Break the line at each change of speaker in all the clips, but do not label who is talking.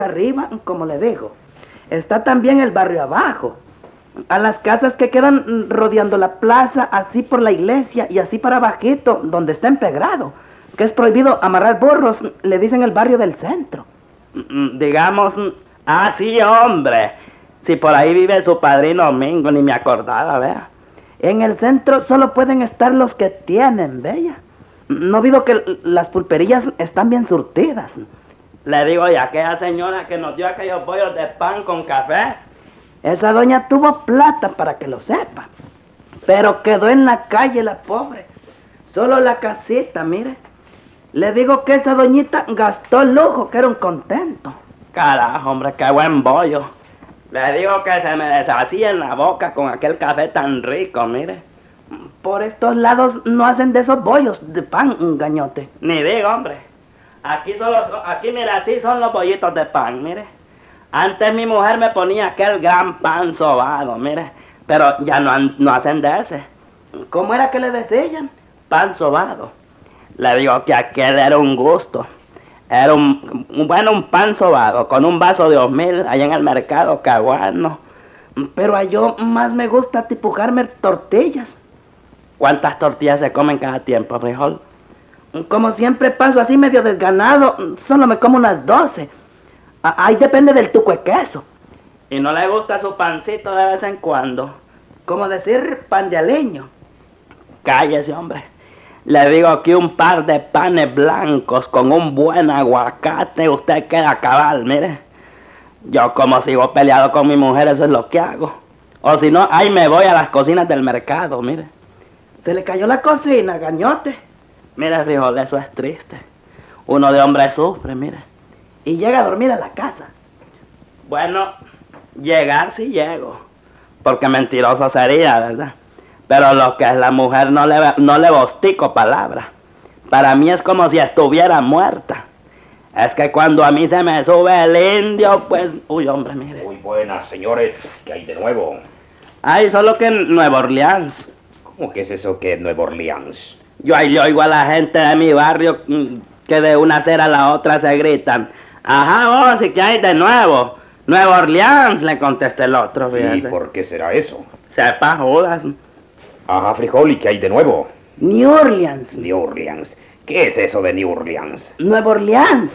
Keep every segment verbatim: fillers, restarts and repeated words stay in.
arriba, como le digo. Está también el barrio abajo. A las casas que quedan rodeando la plaza, así por la iglesia y así para abajito, donde está empedrado, que es prohibido amarrar burros, le dicen el barrio del centro.
Digamos, ah, sí, hombre. Si por ahí vive su padrino Domingo, ni me acordaba, vea.
En el centro solo pueden estar los que tienen, bella. No olvido que las pulperías están bien surtidas.
Le digo, y aquella señora que nos dio aquellos bollos de pan con café.
Esa doña tuvo plata, para que lo sepa. Pero quedó en la calle la pobre. Solo la casita, mire. Le digo que esa doñita gastó lujo, que era un contento.
Carajo, hombre, qué buen bollo. Le digo que se me deshacía en la boca con aquel café tan rico, mire.
Por estos lados no hacen de esos bollos de pan, un gañote.
Ni digo, hombre. Aquí solo, aquí mira, así son los bollitos de pan, mire. Antes mi mujer me ponía aquel gran pan sobado, mire. Pero ya no, no hacen de ese.
¿Cómo era que le decían?
Pan sobado. Le digo que aquel era un gusto. Era un, un bueno, un pan sobado con un vaso de osmil allá en el mercado caguano.
Pero a yo más me gusta tipujarme tortillas.
¿Cuántas tortillas se comen cada tiempo, frijol?
Como siempre paso así medio desganado, solo me como unas doce. Ahí depende del tuco de queso.
¿Y no le gusta su pancito de vez en cuando?
Como decir pan de aleño.
Cállese, hombre. Le digo que un par de panes blancos con un buen aguacate, usted queda cabal, mire. Yo como sigo peleado con mi mujer, eso es lo que hago. O si no, ahí me voy a las cocinas del mercado, mire.
¿Se le cayó la cocina, gañote?
Mire, frijol, eso es triste. Uno de hombre sufre, mire.
Y llega a dormir a la casa.
Bueno, llegar sí llego. Porque mentiroso sería, ¿verdad? Pero lo que es la mujer no le, no le bostico palabra. Para mí es como si estuviera muerta. Es que cuando a mí se me sube el indio, pues... Uy, hombre, mire.
Muy buenas, señores. ¿Qué hay de nuevo?
Ay, solo que en Nueva Orleans.
¿Cómo que es eso que es Nueva Orleans?
Yo ahí le oigo a la gente de mi barrio que de una acera a la otra se gritan. Ajá, vos, ¿y qué hay de nuevo? Nueva Orleans, le contesté el otro, fíjate.
¿Y por qué será eso?
Sepa, Judas.
Ajá, frijol, ¿y qué hay de nuevo?
New Orleans.
New Orleans. ¿Qué es eso de New Orleans?
Nueva Orleans.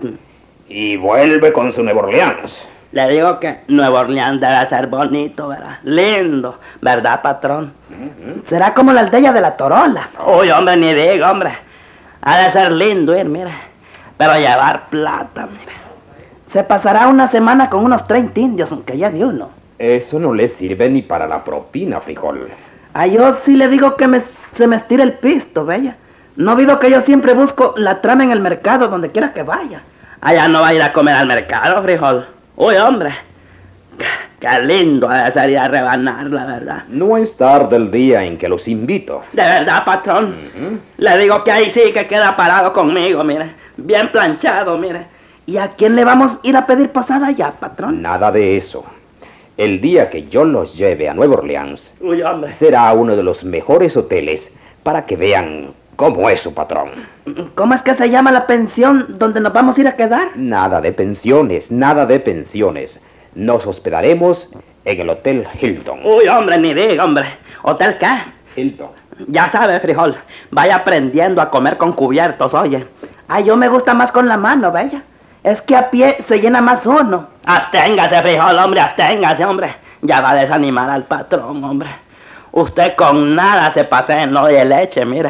Y vuelve con su Nueva Orleans.
Le digo que Nueva Orleans debe ser bonito, ¿verdad? Lindo, ¿verdad, patrón?
Uh-huh. Será como la aldea de la Torola.
Uy, hombre, ni digo, hombre. Ha de ser lindo ir, mire. Pero llevar plata, mire.
Se pasará una semana con unos treinta indios, aunque ya de uno.
Eso no le sirve ni para la propina, frijol.
A yo sí le digo que me, se me estire el pisto, bella. No olvido que yo siempre busco la trama en el mercado, donde quiera que vaya.
Allá no va a ir a comer al mercado, frijol. Uy, hombre. Qué, qué lindo ha de ser ir a rebanar, la verdad.
No es tarde el día en que los invito.
¿De verdad, patrón? Uh-huh. Le digo que ahí sí que queda parado conmigo, mire. Bien planchado, mire.
¿Y a quién le vamos a ir a pedir posada ya, patrón?
Nada de eso. El día que yo los lleve a Nueva Orleans,
Uy, hombre,
será uno de los mejores hoteles para que vean cómo es su patrón.
¿Cómo es que se llama la pensión donde nos vamos a ir a quedar?
Nada de pensiones, nada de pensiones. Nos hospedaremos en el Hotel Hilton.
Uy, hombre, ni diga, hombre. ¿Hotel qué?
Hilton.
Ya sabe, frijol. Vaya aprendiendo a comer con cubiertos, oye.
Ay, yo me gusta más con la mano, bella. Es que a pie se llena más uno.
Absténgase, frijol, hombre, absténgase, hombre. Ya va a desanimar al patrón, hombre. Usted con nada se pasea, no de leche, mire.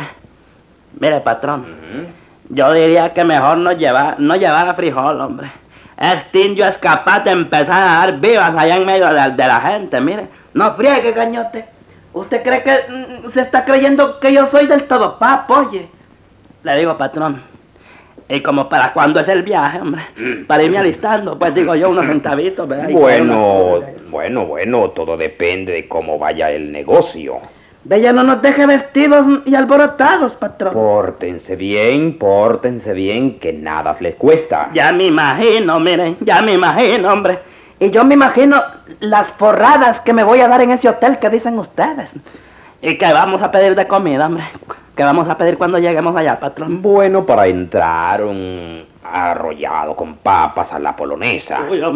Mire, patrón. Uh-huh. Yo diría que mejor no llevar, no llevar a frijol, hombre. Este indio es capaz de empezar a dar vivas allá en medio de, de la gente, mire.
No friegue, gañote. ¿Usted cree que mm, se está creyendo que yo soy del todo papo, oye?
Le digo, patrón. Y como para cuándo es el viaje, hombre, para irme alistando, pues digo yo unos centavitos, ¿verdad?
Bueno, bueno, bueno, todo depende de cómo vaya el negocio.
Bella, no nos deje vestidos y alborotados, patrón.
Pórtense bien, pórtense bien, que nada les cuesta.
Ya me imagino, miren, ya me imagino, hombre.
Y yo me imagino las forradas que me voy a dar en ese hotel que dicen ustedes.
¿Y qué vamos a pedir de comida, hombre? ¿Qué vamos a pedir cuando lleguemos allá, patrón?
Bueno, para entrar un arrollado con papas a la polonesa.
Uy,